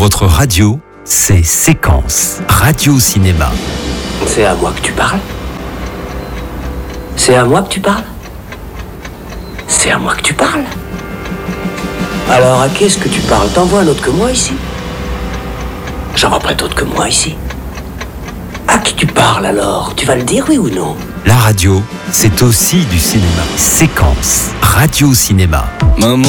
Votre radio, c'est Séquence, radio-cinéma. C'est à moi que tu parles? C'est à moi que tu parles? C'est à moi que tu parles? Alors à qui est-ce que tu parles? T'en vois un autre que moi ici? J'en vois pas d'autre que moi ici. À qui tu parles alors? Tu vas le dire, oui ou non? La radio, c'est aussi du cinéma. Séquence, radio-cinéma. Maman.